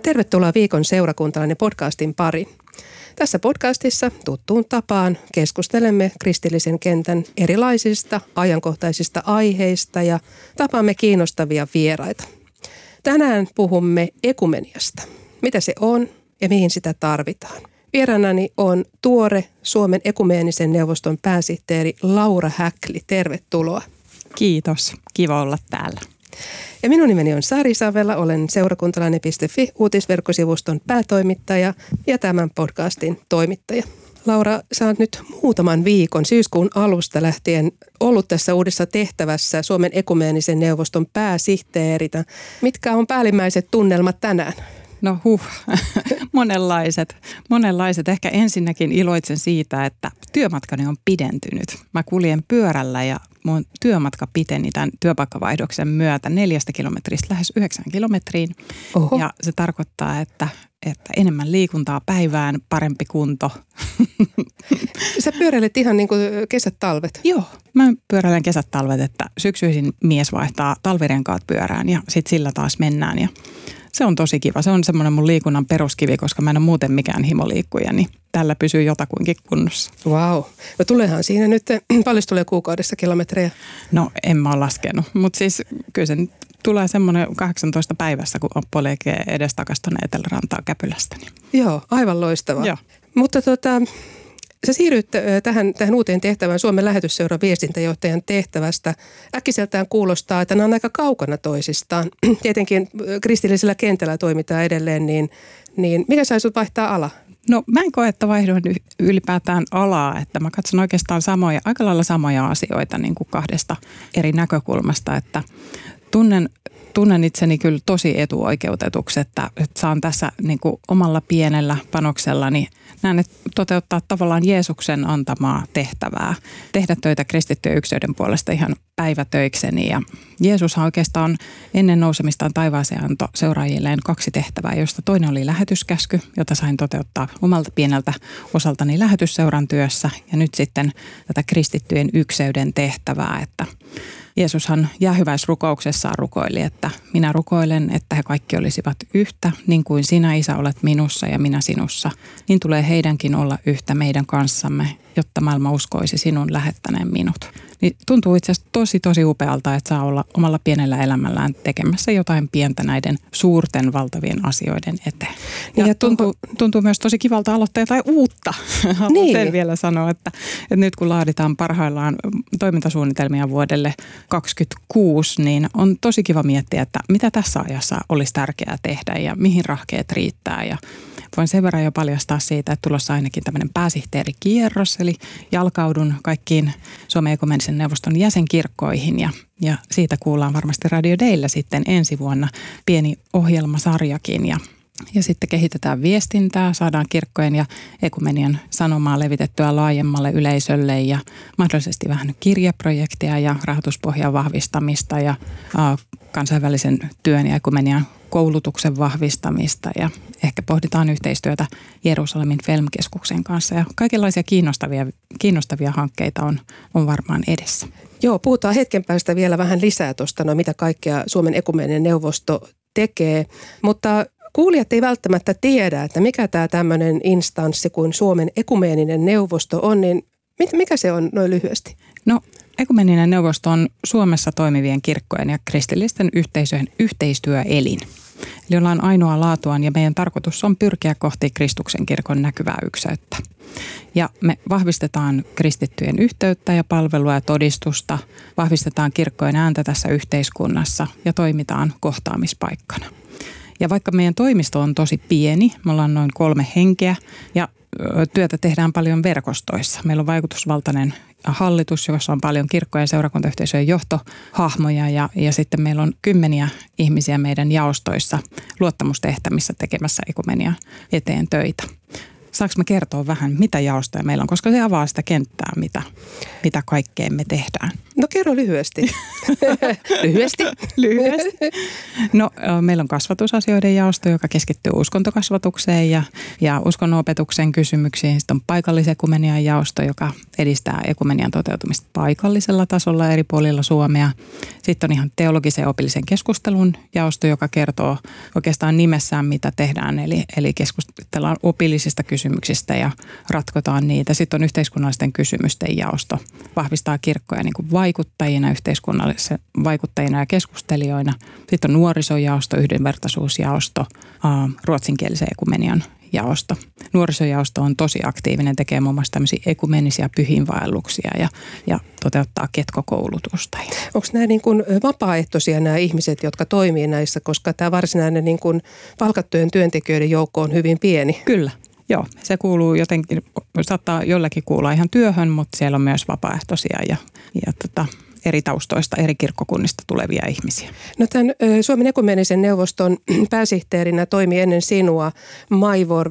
Tervetuloa Viikon seurakuntalainen podcastin pariin. Tässä podcastissa tuttuun tapaan keskustelemme kristillisen kentän erilaisista ajankohtaisista aiheista ja tapaamme kiinnostavia vieraita. Tänään puhumme ekumeniasta. Mitä se on ja mihin sitä tarvitaan? Vieraanani on tuore Suomen ekumeenisen neuvoston pääsihteeri Laura Häkli. Tervetuloa. Kiitos. Kiva olla täällä. Ja minun nimeni on Sari Savela, olen seurakuntalainen.fi uutisverkkosivuston päätoimittaja ja tämän podcastin toimittaja. Laura, sä oot nyt muutaman viikon syyskuun alusta lähtien ollut tässä uudessa tehtävässä Suomen ekumeenisen neuvoston pääsihteerinä. Mitkä on päällimmäiset tunnelmat tänään? No monenlaiset. Ehkä ensinnäkin iloitsen siitä, että työmatkani on pidentynyt. Mä kuljen pyörällä ja mun työmatka piteni tämän työpaikkavaihdoksen myötä 4 kilometristä lähes 9 kilometriin. Oho. Ja se tarkoittaa, että enemmän liikuntaa päivään, parempi kunto. Sä pyöräilet ihan niin kuin kesät-talvet. Joo, mä pyöräilen kesät-talvet, että syksyisin mies vaihtaa talvirenkaat pyörään ja sitten sillä taas mennään ja se on tosi kiva. Se on semmoinen mun liikunnan peruskivi, koska mä en ole muuten mikään himoliikkuja, niin tällä pysyy jotakuinkin kunnossa. Vau. No tuleehan siinä nyt, paljon tulee kuukaudessa kilometrejä? No en mä ole laskenut, mutta siis kyllä se tulee semmoinen 18 päivässä, kun polkee edestakaisin tuonne Etelärantaan Käpylästä. Niin. Joo, aivan loistavaa. Joo. Mutta sä siirryt tähän uuteen tehtävään Suomen lähetysseuran viestintäjohtajan tehtävästä. Äkkiseltään kuulostaa, että nämä on aika kaukana toisistaan. Tietenkin kristillisellä kentällä toimitaan edelleen, niin mikä sai sut vaihtaa ala? No mä en koe, että vaihdoin ylipäätään alaa, että mä katson oikeastaan aika lailla samoja asioita niin kuin 2 eri näkökulmasta, että tunnen itseni kyllä tosi etuoikeutetuksi, että saan tässä niin kuin omalla pienellä panoksellani näen, että toteuttaa tavallaan Jeesuksen antamaa tehtävää, tehdä töitä kristittyjen yksilöiden puolesta ihan päivätöikseni. Ja Jeesushan oikeastaan ennen nousemistaan taivaaseen antoi seuraajilleen 2 tehtävää, joista toinen oli lähetyskäsky, jota sain toteuttaa omalta pieneltä osaltani lähetysseuran työssä. Ja nyt sitten tätä kristittyjen yksilöiden tehtävää, että Jeesushan jäähyväisrukouksessaan rukoili, että minä rukoilen, että he kaikki olisivat yhtä, niin kuin sinä, Isä, olet minussa ja minä sinussa. Niin tulee heidänkin olla yhtä meidän kanssamme, jotta maailma uskoisi sinun lähettäneen minut. Niin tuntuu itse asiassa tosi upealta, että saa olla omalla pienellä elämällään tekemässä jotain pientä näiden suurten valtavien asioiden eteen. Ja tuntuu myös tosi kivalta aloittaa jotain uutta. Haluan sen vielä sanoa, että nyt kun laaditaan parhaillaan toimintasuunnitelmia vuodelle 2026, niin on tosi kiva miettiä, että mitä tässä ajassa olisi tärkeää tehdä ja mihin rahkeet riittää. Ja voin sen verran jo paljastaa siitä, että tulossa ainakin tämmöinen pääsihteerikierros, eli jalkaudun kaikkiin Suomen ekumeenisen neuvoston jäsenkirkkoihin ja siitä kuullaan varmasti Radio Dayllä sitten ensi vuonna pieni ohjelmasarjakin ja sitten kehitetään viestintää, saadaan kirkkojen ja ekumenian sanomaa levitettyä laajemmalle yleisölle ja mahdollisesti vähän kirjaprojekteja ja rahoituspohjan vahvistamista ja kansainvälisen työn ja ekumenian koulutuksen vahvistamista ja ehkä pohditaan yhteistyötä Jerusalemin Film-keskuksen kanssa ja kaikenlaisia kiinnostavia hankkeita on varmaan edessä. Joo, puhutaan hetken päästä vielä vähän lisää tuosta, mitä kaikkea Suomen ekumeeninen neuvosto tekee, mutta kuulijat ei välttämättä tiedä, että mikä tämä tämmöinen instanssi kuin Suomen ekumeeninen neuvosto on, niin mikä se on noin lyhyesti? No, ekumeeninen neuvosto on Suomessa toimivien kirkkojen ja kristillisten yhteisöjen yhteistyöelin. Eli ollaan ainoa laatuaan ja meidän tarkoitus on pyrkiä kohti Kristuksen kirkon näkyvää ykseyttä. Ja me vahvistetaan kristittyjen yhteyttä ja palvelua ja todistusta, vahvistetaan kirkkojen ääntä tässä yhteiskunnassa ja toimitaan kohtaamispaikkana. Ja vaikka meidän toimisto on tosi pieni, me ollaan noin 3 henkeä ja työtä tehdään paljon verkostoissa. Meillä on vaikutusvaltainen hallitus, jossa on paljon kirkkojen ja seurakuntayhteisöjen johtohahmoja ja sitten meillä on 10 ihmisiä meidän jaostoissa luottamustehtämissä tekemässä ekumenian eteen töitä. saanko mä kertoa vähän, mitä jaostoja meillä on, koska se avaa sitä kenttää, mitä kaikkea me tehdään. No kerro lyhyesti. Lyhyesti. No meillä on kasvatusasioiden jaosto, joka keskittyy uskontokasvatukseen ja uskonnonopetuksen kysymyksiin. Sitten on paikallisekumenian jaosto, joka edistää ekumenian toteutumista paikallisella tasolla eri puolilla Suomea. Sitten on ihan teologisen ja opillisen keskustelun jaosto, joka kertoo oikeastaan nimessään, mitä tehdään. Eli keskustellaan opillisista kysymyksistä ja ratkotaan niitä. Sitten on yhteiskunnallisten kysymysten jaosto, vahvistaa kirkkoja niin kuin vaikuttajina, yhteiskunnallisina vaikuttajina ja keskustelijoina. Sitten on nuorisojaosto, yhdenvertaisuusjaosto, ruotsinkielisen ekumenian jaosto. Nuorisojaosto on tosi aktiivinen, tekee muun muassa tämmöisiä ekumenisia pyhiinvaelluksia ja toteuttaa ketkokoulutusta. Onko nämä niin kuin vapaaehtoisia nämä ihmiset, jotka toimii näissä, koska tämä varsinainen niin kuin palkattujen työntekijöiden joukko on hyvin pieni? Kyllä. Joo, se kuuluu jotenkin, saattaa jollakin kuulla ihan työhön, mutta siellä on myös vapaaehtoisia ja eri taustoista, eri kirkkokunnista tulevia ihmisiä. No tämän Suomen ekumenisen neuvoston pääsihteerinä toimi ennen sinua Maivor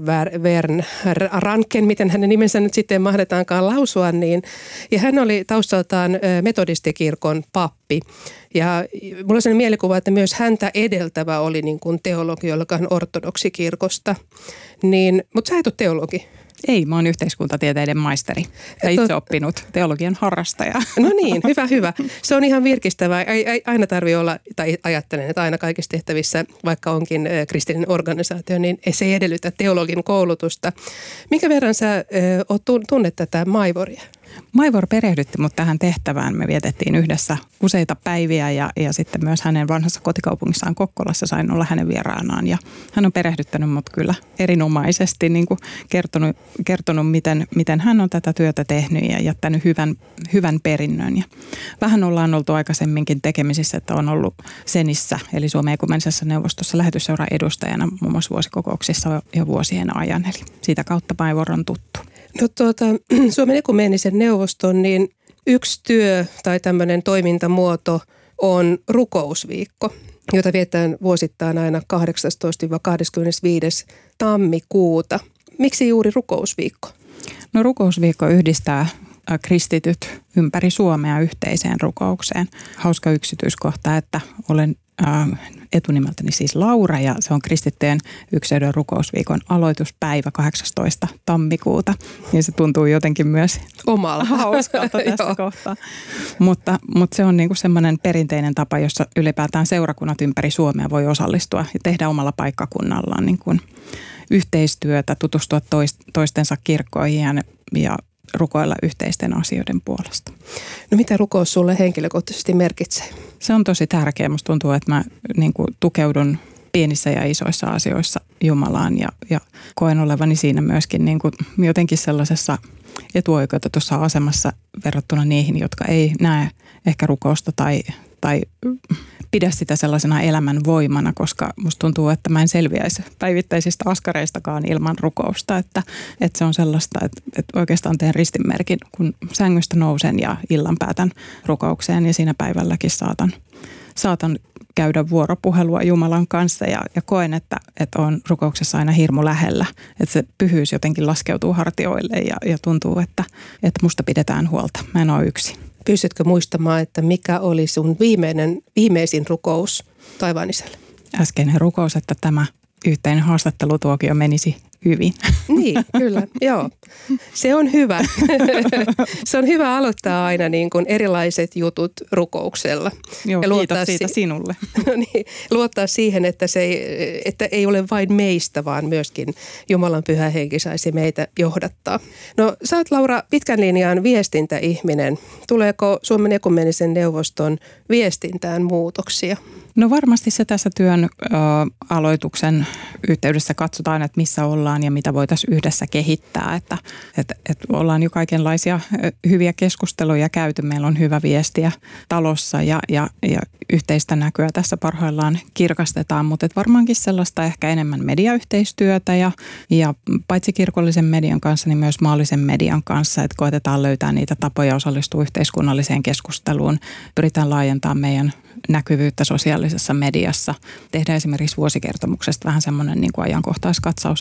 Ranken, miten hänen nimensä nyt sitten mahdetaankaan lausua, ja hän oli taustaltaan metodistikirkon pappi. Ja mulla on sellainen mielikuva, että myös häntä edeltävä oli niin kuin teologi, joka on ortodoksikirkosta. Mutta sä et ole teologi. Ei, mä oon yhteiskuntatieteiden maisteri ja itse oppinut teologian harrastaja. No niin, hyvä. Se on ihan virkistävää. Ei aina tarvitse olla, tai ajattelen, että aina kaikissa tehtävissä, vaikka onkin kristillinen organisaatio, niin se ei edellytä teologin koulutusta. Minkä verran sä tunnet tätä Maivoria? Maivor perehdytti mut tähän tehtävään. Me vietettiin yhdessä useita päiviä ja sitten myös hänen vanhassa kotikaupungissaan Kokkolassa sain olla hänen vieraanaan. Ja hän on perehdyttänyt mut kyllä erinomaisesti, niin kuin kertonut miten hän on tätä työtä tehnyt ja jättänyt hyvän perinnön. Ja vähän ollaan oltu aikaisemminkin tekemisissä, että on ollut Senissä, eli Suomen ekumenisessa neuvostossa lähetysseuran edustajana muun muassa vuosikokouksissa jo vuosien ajan. Eli siitä kautta Maivor on tuttu. No Suomen ekumenisen neuvoston niin yksi työ tai tämmöinen toimintamuoto on rukousviikko, jota vietetään vuosittain aina 18-25. tammikuuta. Miksi juuri rukousviikko? No rukousviikko yhdistää kristityt ympäri Suomea yhteiseen rukoukseen. Hauska yksityiskohta, että olen etunimeltäni siis Laura ja se on kristittyjen ykseuden rukousviikon aloituspäivä 18. tammikuuta. Ja se tuntuu jotenkin myös omalla hauskalta tässä kohtaa. Mutta se on niinku semmoinen perinteinen tapa, jossa ylipäätään seurakunnat ympäri Suomea voi osallistua ja tehdä omalla paikkakunnallaan niin kuin yhteistyötä, tutustua toistensa kirkkoihin ja rukoilla yhteisten asioiden puolesta. No mitä rukous sulle henkilökohtaisesti merkitsee? Se on tosi tärkeä. Musta tuntuu, että mä niin kuin tukeudun pienissä ja isoissa asioissa Jumalaan ja koen olevani siinä myöskin niin kuin jotenkin sellaisessa etuoikeutetussa asemassa verrattuna niihin, jotka ei näe ehkä rukousta tai pidä sitä sellaisena elämän voimana, koska musta tuntuu, että mä en selviäisi päivittäisistä askareistakaan ilman rukousta, että se on sellaista, että oikeastaan teen ristinmerkin, kun sängystä nousen ja illan päätän rukoukseen ja siinä päivälläkin saatan käydä vuoropuhelua Jumalan kanssa ja koen, että on rukouksessa aina hirmu lähellä, että se pyhyys jotenkin laskeutuu hartioille ja tuntuu, että musta pidetään huolta. Mä en ole yksin. Pystytkö muistamaan, että mikä oli sun viimeisin rukous taivaan isälle? Äskeinen rukous, että tämä yhteinen haastattelutuokio menisi hyvin. Niin, kyllä, joo. Se on hyvä. Se on hyvä aloittaa aina niin kuin erilaiset jutut rukouksella. Joo, ja kiitos siitä sinulle. Niin, luottaa siihen, että että ei ole vain meistä, vaan myöskin Jumalan pyhä henki saisi meitä johdattaa. No sä oot, Laura, pitkän linjan viestintäihminen. Tuleeko Suomen ekumenisen neuvoston viestintään muutoksia? No varmasti se tässä työn aloituksen yhteydessä katsotaan, että missä ollaan ja mitä voitaisiin yhdessä kehittää. Että ollaan jo kaikenlaisia hyviä keskusteluja käyty. Meillä on hyvä viestiä talossa ja yhteistä näkyä tässä parhaillaan kirkastetaan, mutta varmaankin sellaista ehkä enemmän mediayhteistyötä ja paitsi kirkollisen median kanssa, niin myös maallisen median kanssa, että koetetaan löytää niitä tapoja osallistua yhteiskunnalliseen keskusteluun. Pyritään laajentamaan meidän näkyvyyttä sosiaalisessa mediassa. Tehdään esimerkiksi vuosikertomuksesta vähän semmoinen niin kuin ajankohtaiskatsaus ekumeniseen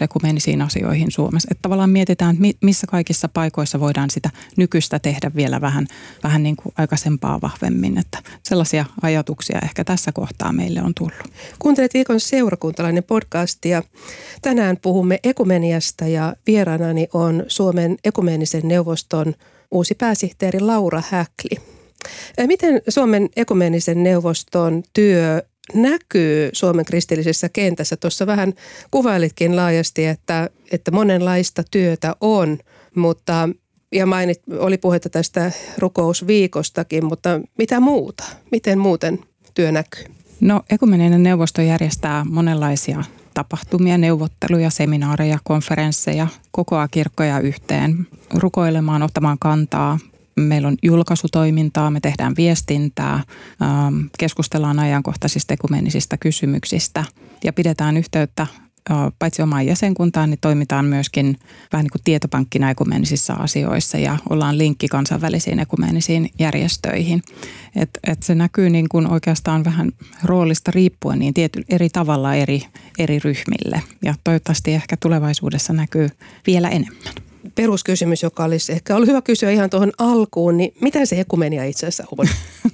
ekumeenisiin asioihin Suomessa. Että tavallaan mietitään, että missä kaikissa paikoissa voidaan sitä nykyistä tehdä vielä vähän niin kuin aikaisempaa vahvemmin. Että sellaisia ajatuksia ehkä tässä kohtaa meille on tullut. Kuuntelet Viikon seurakuntalainen podcast ja tänään puhumme ekumeniasta ja vieraanani on Suomen ekumeenisen neuvoston uusi pääsihteeri Laura Häkli. Miten Suomen ekumeenisen neuvoston työ näkyy Suomen kristillisessä kentässä? Tuossa vähän kuvailitkin laajasti, että monenlaista työtä on, mutta ja oli puhetta tästä rukousviikostakin, mutta mitä muuta? Miten muuten työ näkyy? No, ekumeeninen neuvosto järjestää monenlaisia tapahtumia, neuvotteluja, seminaareja, konferensseja, kokoaa kirkkoja yhteen, rukoilemaan, ottamaan kantaa. Meillä on julkaisutoimintaa, me tehdään viestintää, keskustellaan ajankohtaisista ekumeenisistä kysymyksistä ja pidetään yhteyttä paitsi omaan jäsenkuntaan, niin toimitaan myöskin vähän niin kuin tietopankkina ekumeenisissa asioissa ja ollaan linkki kansainvälisiin ekumeenisiin järjestöihin. Et se näkyy niin kuin oikeastaan vähän roolista riippuen niin eri tavalla eri ryhmille ja toivottavasti ehkä tulevaisuudessa näkyy vielä enemmän. Peruskysymys, joka olisi ehkä ollut hyvä kysyä ihan tuohon alkuun, niin mitä se ekumenia itse asiassa on?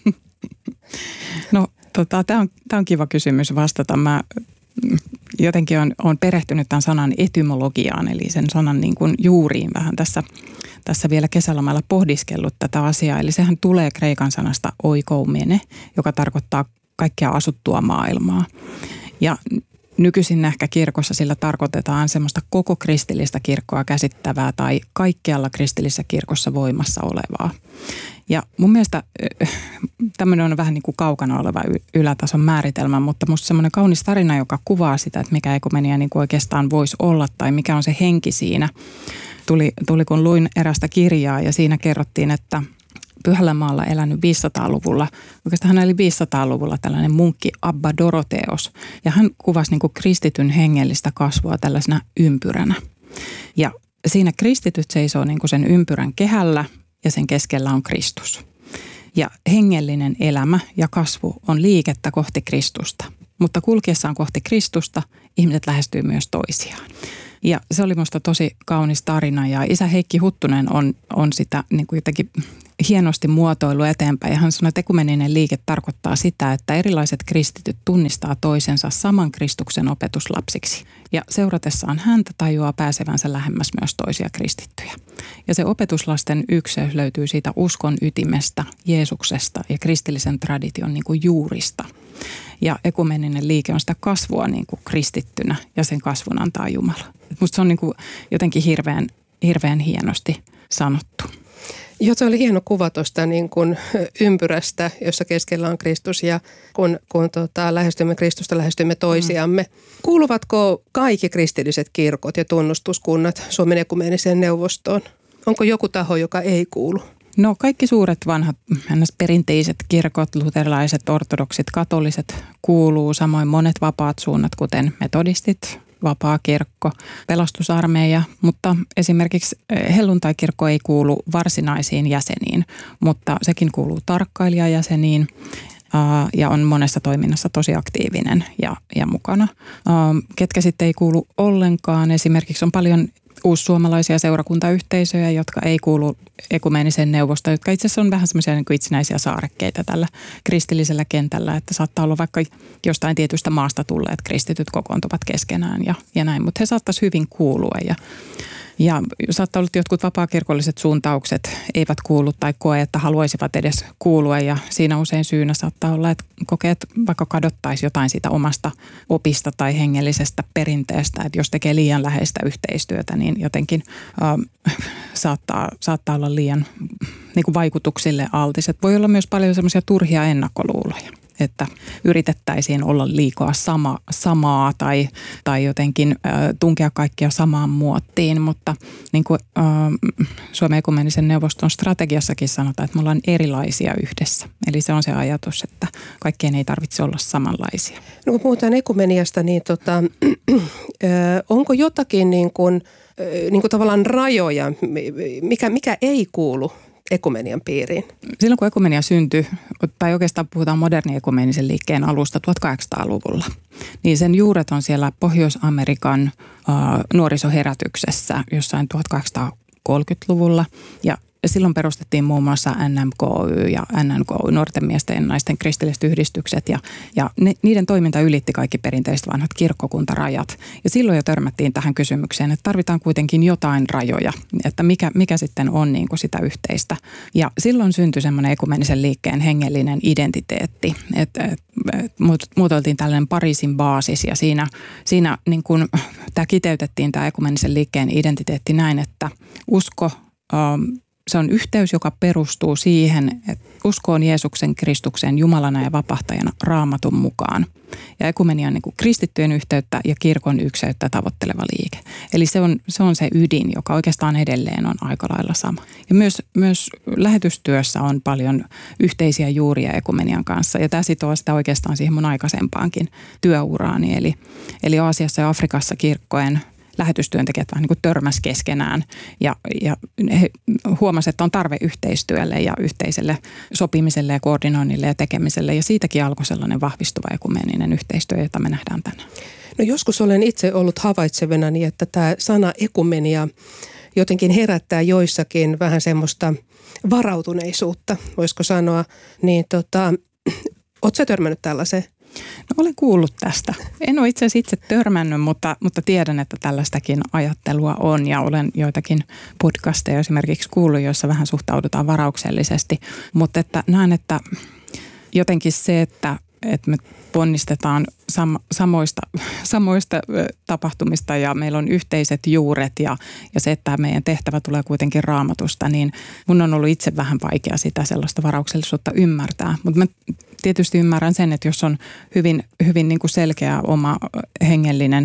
No, tämä on kiva kysymys vastata. Mä jotenkin on perehtynyt tämän sanan etymologiaan, eli sen sanan niin kuin juuriin vähän tässä vielä kesälomalla pohdiskellut tätä asiaa. Eli sehän tulee kreikan sanasta oikoumene, joka tarkoittaa kaikkea asuttua maailmaa. Ja nykyisin ehkä kirkossa sillä tarkoitetaan semmoista koko kristillistä kirkkoa käsittävää tai kaikkialla kristillisessä kirkossa voimassa olevaa. Ja mun mielestä tämmöinen on vähän niin kuin kaukana oleva ylätason määritelmä, mutta musta semmoinen kaunis tarina, joka kuvaa sitä, että mikä ekumenia niin kuin oikeastaan voisi olla tai mikä on se henki siinä. Tuli kun luin erästä kirjaa ja siinä kerrottiin, että Pyhällämaalla elänyt 500-luvulla, oikeastaan hän eli 500-luvulla tällainen munkki Abba Doroteos. Ja hän kuvasi niin kuin kristityn hengellistä kasvua tällaisena ympyränä. Ja siinä kristityt seisoo niin kuin sen ympyrän kehällä ja sen keskellä on Kristus. Ja hengellinen elämä ja kasvu on liikettä kohti Kristusta. Mutta kulkiessaan kohti Kristusta ihmiset lähestyy myös toisiaan. Ja se oli musta tosi kaunis tarina ja isä Heikki Huttunen on sitä niin kuin jotenkin hienosti muotoilu eteenpäin. Ja hän sanoi, että ekumeninen liike tarkoittaa sitä, että erilaiset kristityt tunnistaa toisensa saman Kristuksen opetuslapsiksi. Ja seuratessaan häntä tajuaa pääsevänsä lähemmäs myös toisia kristittyjä. Ja se opetuslasten ykseys löytyy siitä uskon ytimestä, Jeesuksesta ja kristillisen tradition niin kuin juurista. Ja ekumeninen liike on sitä kasvua niin kuin kristittynä ja sen kasvun antaa Jumala. Musta se on niin kuin jotenkin hirveän hienosti sanottu. Joo, se oli hieno kuva tuosta niin kuin ympyrästä, jossa keskellä on Kristus ja kun lähestymme Kristusta, lähestymme toisiamme. Kuuluvatko kaikki kristilliset kirkot ja tunnustuskunnat Suomen ekumeeniseen neuvostoon? Onko joku taho, joka ei kuulu? No kaikki suuret vanhat perinteiset kirkot, luterilaiset, ortodoksit, katoliset kuuluu, samoin monet vapaat suunnat, kuten metodistit, vapaa kirkko, pelastusarmeija, mutta esimerkiksi helluntaikirkko ei kuulu varsinaisiin jäseniin, mutta sekin kuuluu tarkkailijajäseniin ja on monessa toiminnassa tosi aktiivinen ja mukana. Ketkä sitten ei kuulu ollenkaan, esimerkiksi on paljon uussuomalaisia seurakuntayhteisöjä, jotka ei kuulu ekumeeniseen neuvostoon, jotka itse asiassa on vähän semmoisia niin kuin itsenäisiä saarekkeita tällä kristillisellä kentällä, että saattaa olla vaikka jostain tietystä maasta tulleet kristityt kokoontuvat keskenään ja näin, mutta he saattaisi hyvin kuulua ja saattaa olla, että jotkut vapaakirkolliset suuntaukset eivät kuulu tai koe, että haluaisivat edes kuulua ja siinä usein syynä saattaa olla, että kokee, että vaikka kadottaisi jotain siitä omasta opista tai hengellisestä perinteestä, että jos tekee liian läheistä yhteistyötä, niin jotenkin saattaa olla liian niin kuin vaikutuksille altis. Että voi olla myös paljon semmoisia turhia ennakkoluuloja, että yritettäisiin olla liikaa samaa tai jotenkin tunkea kaikkia samaan muottiin, mutta niin kuin Suomen ekumeenisen neuvoston strategiassakin sanotaan, että me ollaan erilaisia yhdessä. Eli se on se ajatus, että kaikkien ei tarvitse olla samanlaisia. No kun puhutaan ekumeniasta, niin onko jotakin niin kuin tavallaan rajoja, mikä ei kuulu ekumenian piiriin? Silloin kun ekumenia syntyi, tai oikeastaan puhutaan modernin ekumenisen liikkeen alusta 1800-luvulla, niin sen juuret on siellä Pohjois-Amerikan nuorisoherätyksessä jossain 1830-luvulla. Ja silloin perustettiin muun muassa NMKY ja NNKY, nuorten miesten ja naisten kristilliset yhdistykset, ja niiden toiminta ylitti kaikki perinteiset vanhat kirkkokuntarajat. Ja silloin jo törmättiin tähän kysymykseen, että tarvitaan kuitenkin jotain rajoja, että mikä sitten on niin kuin sitä yhteistä. Ja silloin syntyi semmoinen ekumenisen liikkeen hengellinen identiteetti, että muotoiltiin tällainen Pariisin baasis, ja siinä niin kuin tämä kiteytettiin tämä ekumenisen liikkeen identiteetti näin, että usko, se on yhteys, joka perustuu siihen, että uskoon Jeesuksen Kristuksen Jumalana ja vapahtajana Raamatun mukaan. Ja ekumenia on niin kuin kristittyjen yhteyttä ja kirkon ykseyttä tavoitteleva liike. Eli se on se ydin, joka oikeastaan edelleen on aika lailla sama. Ja myös lähetystyössä on paljon yhteisiä juuria ekumenian kanssa. Ja tämä sitoo sitä oikeastaan siihen mun aikaisempaankin työuraani. Eli Aasiassa ja Afrikassa kirkkojen lähetystyöntekijät vähän niin kuin törmäs keskenään ja he huomasivat, että on tarve yhteistyölle ja yhteiselle sopimiselle ja koordinoinnille ja tekemiselle. Ja siitäkin alkoi sellainen vahvistuva ekumeninen yhteistyö, jota me nähdään tänään. No joskus olen itse ollut havaitsevinani, että tämä sana ekumenia jotenkin herättää joissakin vähän semmoista varautuneisuutta, voisiko sanoa. Niin ootko sä törmännyt tällaiseen? No, olen kuullut tästä. En ole itse asiassa itse törmännyt, mutta tiedän, että tällaistakin ajattelua on, ja olen joitakin podcasteja esimerkiksi kuullut, joissa vähän suhtaudutaan varauksellisesti. Mutta että näen, että jotenkin se, että me ponnistetaan samoista tapahtumista ja meillä on yhteiset juuret ja se, että meidän tehtävä tulee kuitenkin Raamatusta, niin mun on ollut itse vähän vaikea sitä sellaista varauksellisuutta ymmärtää. Mutta mä tietysti ymmärrän sen, että jos on hyvin niin kuin selkeä oma hengellinen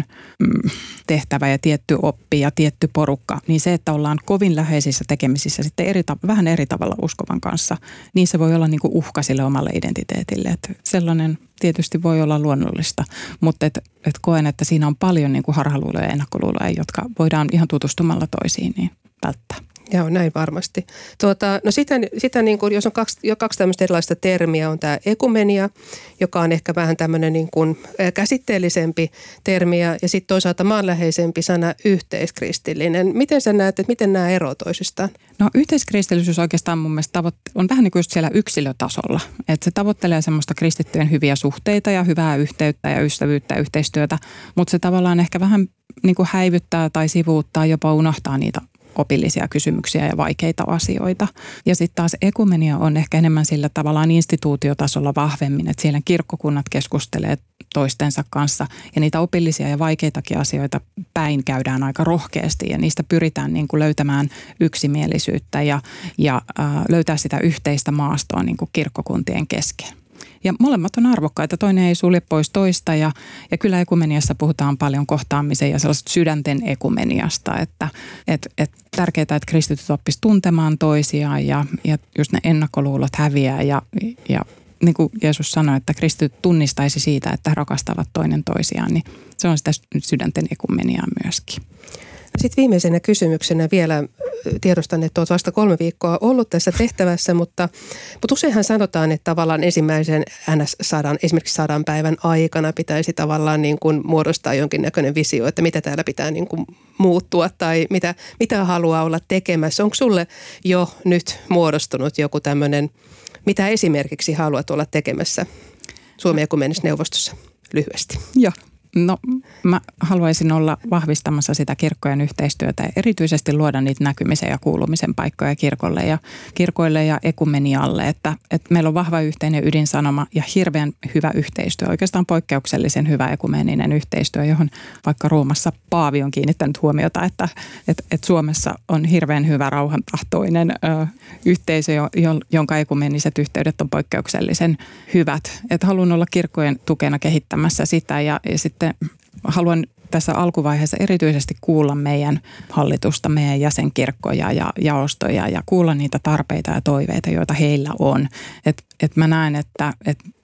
tehtävä ja tietty oppi ja tietty porukka, niin se, että ollaan kovin läheisissä tekemisissä sitten vähän eri tavalla uskovan kanssa, niin se voi olla niin kuin uhka sille omalle identiteetille. Että sellainen tietysti voi olla luonnollista, mutta et koen, että siinä on paljon niin kuin harhaluuloja ja ennakkoluuloja, jotka voidaan ihan tutustumalla toisiin niin välttää. Joo, näin varmasti. No sitä niin kuin, jos on kaksi tämmöistä erilaista termiä, on tämä ekumenia, joka on ehkä vähän tämmöinen niin kuin käsitteellisempi termi, ja sitten toisaalta maanläheisempi sana yhteiskristillinen. Miten sä näet, että miten nämä eroavat toisistaan? No yhteiskristillisyys oikeastaan mun mielestä on vähän niin kuin just siellä yksilötasolla. Että se tavoittelee semmoista kristittyjen hyviä suhteita ja hyvää yhteyttä ja ystävyyttä ja yhteistyötä, mutta se tavallaan ehkä vähän niin kuin häivyttää tai sivuuttaa, jopa unohtaa niitä opillisia kysymyksiä ja vaikeita asioita. Ja sitten taas ekumenia on ehkä enemmän sillä tavallaan instituutiotasolla vahvemmin, että siellä kirkkokunnat keskustelee toistensa kanssa ja niitä opillisia ja vaikeitakin asioita päin käydään aika rohkeasti ja niistä pyritään niin kuin löytämään yksimielisyyttä ja löytää sitä yhteistä maastoa niin kuin kirkkokuntien kesken. Ja molemmat on arvokkaita, toinen ei sulje pois toista ja kyllä ekumeniassa puhutaan paljon kohtaamisen ja sellaista sydänten ekumeniasta, että tärkeää, että kristityt oppisivat tuntemaan toisiaan ja just ne ennakkoluulot häviää ja niin kuin Jeesus sanoi, että kristityt tunnistaisi siitä, että he rakastavat toinen toisiaan, niin se on sitä sydänten ekumeniaa myöskin. Sitten viimeisenä kysymyksenä vielä tiedostan, että olet vasta 3 viikkoa ollut tässä tehtävässä, mutta useinhan sanotaan, että tavallaan ensimmäisen esimerkiksi 100 päivän aikana pitäisi tavallaan niin kuin muodostaa jonkinnäköinen visio, että mitä täällä pitää niin kuin muuttua tai mitä haluaa olla tekemässä. Onko sulle jo nyt muodostunut joku tämmöinen, mitä esimerkiksi haluat olla tekemässä Suomen ekumenisessa neuvostossa lyhyesti? Joo. No mä haluaisin olla vahvistamassa sitä kirkkojen yhteistyötä ja erityisesti luoda niitä näkymisen ja kuulumisen paikkoja kirkoille ja ekumenialle, että meillä on vahva yhteinen ydinsanoma ja hirveän hyvä yhteistyö, oikeastaan poikkeuksellisen hyvä ekumeninen yhteistyö, johon vaikka Roomassa Paavi on kiinnittänyt huomiota, että Suomessa on hirveän hyvä rauhantahtoinen yhteisö, jonka ekumeniset yhteydet on poikkeuksellisen hyvät. Että haluan olla kirkkojen tukena kehittämässä sitä ja sitten haluan tässä alkuvaiheessa erityisesti kuulla meidän hallitusta, meidän jäsenkirkkoja ja jaostoja ja kuulla niitä tarpeita ja toiveita, joita heillä on. Et mä näen, että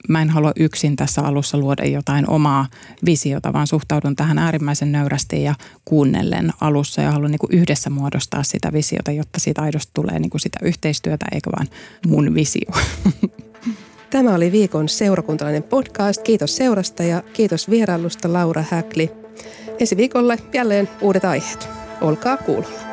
mä en halua yksin tässä alussa luoda jotain omaa visiota, vaan suhtaudun tähän äärimmäisen nöyrästi ja kuunnellen alussa ja haluan niin kuin yhdessä muodostaa sitä visiota, jotta siitä aidosti tulee niin kuin sitä yhteistyötä eikä vaan mun visio. Tämä oli viikon seurakuntalainen podcast. Kiitos seurasta ja kiitos vierailusta Laura Häkli. Ensi viikolle jälleen uudet aiheet. Olkaa kuulolla.